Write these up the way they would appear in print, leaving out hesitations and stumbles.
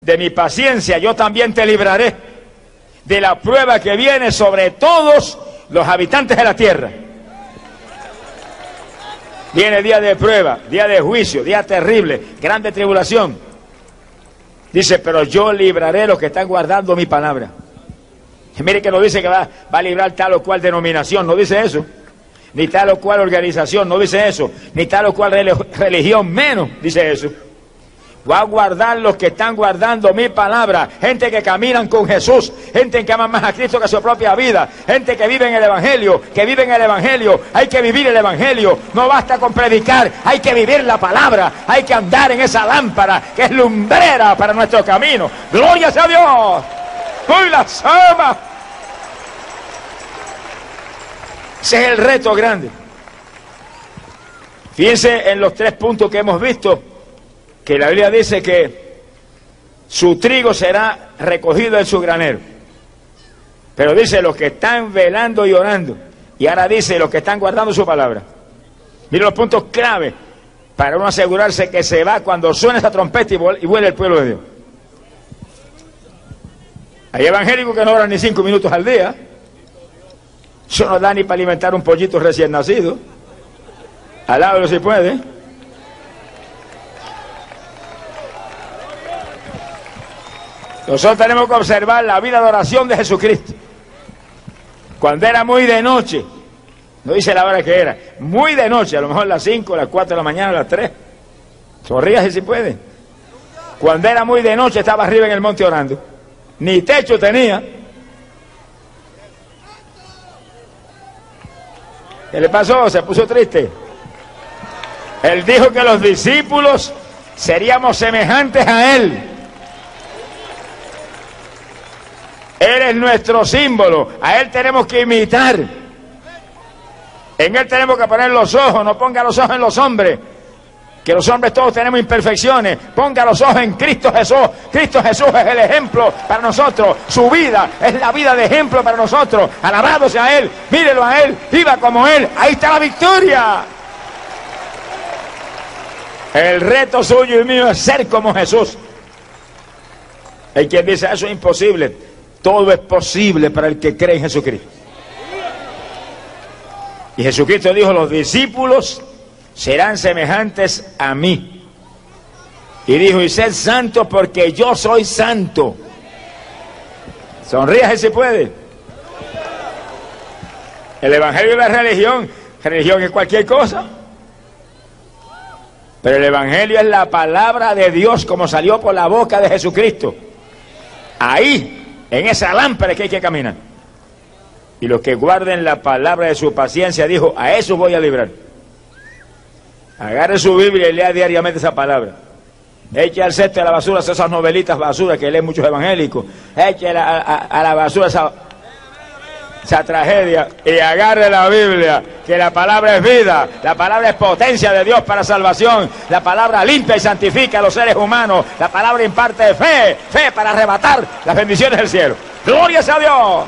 de mi paciencia yo también te libraré de la prueba que viene sobre todos los habitantes de la tierra. Viene día de prueba, día de juicio, día terrible, grande tribulación. Dice, pero yo libraré a los que están guardando mi palabra. Y mire que no dice que va a librar tal o cual denominación, no dice eso. Ni tal o cual organización, no dice eso. Ni tal o cual religión, menos dice eso. Voy a guardar los que están guardando mi palabra. Gente que caminan con Jesús. Gente que ama más a Cristo que a su propia vida. Gente que vive en el Evangelio. Que vive en el Evangelio. Hay que vivir el Evangelio. No basta con predicar. Hay que vivir la palabra. Hay que andar en esa lámpara que es lumbrera para nuestro camino. ¡Gloria a Dios! ¡Hoy la ama! Ese es el reto grande. Fíjense en los 3 puntos que hemos visto. Que la Biblia dice que su trigo será recogido en su granero. Pero dice los que están velando y orando. Y ahora dice los que están guardando su palabra. Miren los puntos clave para uno asegurarse que se va cuando suene esa trompeta y vuelve el pueblo de Dios. Hay evangélicos que no oran ni 5 minutos al día. Eso no da ni para alimentar un pollito recién nacido. Alábalo si puede. Nosotros tenemos que observar la vida de oración de Jesucristo. Cuando era muy de noche, no dice la hora que era, muy de noche, a lo mejor las 5, las 4 de la mañana, las 3. Sonríase si puede. Cuando era muy de noche estaba arriba en el monte orando. Ni techo tenía. ¿Qué le pasó? Se puso triste. Él dijo que los discípulos seríamos semejantes a Él. Él es nuestro símbolo, a Él tenemos que imitar. En Él tenemos que poner los ojos, no ponga los ojos en los hombres, que los hombres todos tenemos imperfecciones. Ponga los ojos en Cristo Jesús. Cristo Jesús es el ejemplo para nosotros, su vida es la vida de ejemplo para nosotros. Alabado sea Él, mírelo a Él, viva como Él, ahí está la victoria. El reto suyo y mío es ser como Jesús. Hay quien dice, eso es imposible. Todo es posible para el que cree en Jesucristo. Y Jesucristo dijo, los discípulos serán semejantes a mí. Y dijo, y sed santos porque yo soy santo. Sonríase si puede. El Evangelio es la religión. Religión es cualquier cosa. Pero el Evangelio es la palabra de Dios como salió por la boca de Jesucristo. Ahí, en esa lámpara que hay que caminar. Y los que guarden la palabra de su paciencia, dijo, a eso voy a librar. Agarre su Biblia y lea diariamente esa palabra. Eche al cesto de la basura esas novelitas basura que leen muchos evangélicos. Eche a la basura esa tragedia y agarre la Biblia, que la palabra es vida, la palabra es potencia de Dios para salvación, la palabra limpia y santifica a los seres humanos, la palabra imparte fe para arrebatar las bendiciones del cielo. ¡Gloria a Dios!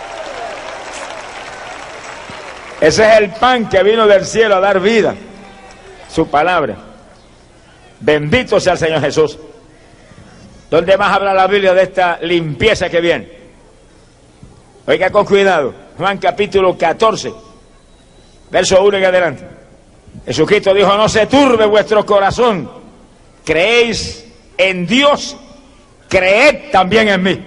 Ese es el pan que vino del cielo a dar vida, su palabra. Bendito sea el Señor Jesús. ¿Dónde más habla la Biblia de esta limpieza que viene? Oiga con cuidado, Juan capítulo 14, verso 1 en adelante. Jesucristo dijo, no se turbe vuestro corazón, creéis en Dios, creed también en mí.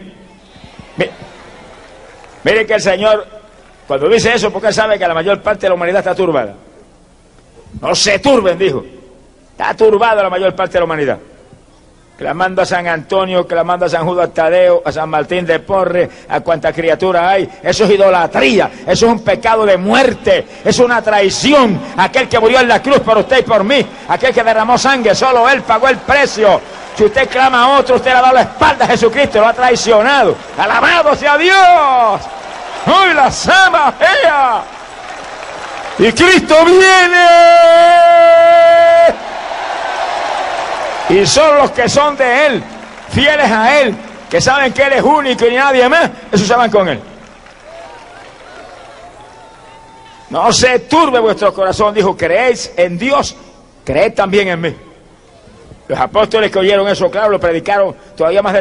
Mire que el Señor, cuando dice eso, porque Él sabe que la mayor parte de la humanidad está turbada. No se turben, dijo. Está turbada la mayor parte de la humanidad. Clamando a San Antonio, clamando a San Judas Tadeo, a San Martín de Porres, a cuanta criatura hay. Eso es idolatría, eso es un pecado de muerte, es una traición. Aquel que murió en la cruz por usted y por mí, aquel que derramó sangre, solo Él pagó el precio. Si usted clama a otro, usted le ha dado la espalda a Jesucristo, lo ha traicionado. ¡Alabado sea Dios! ¡Hoy la sama ella! ¡Y Cristo viene! Y son los que son de Él, fieles a Él, que saben que Él es único y nadie más, esos se van con Él. No se turbe vuestro corazón, dijo, creéis en Dios, creed también en mí. Los apóstoles que oyeron eso, claro, lo predicaron todavía más de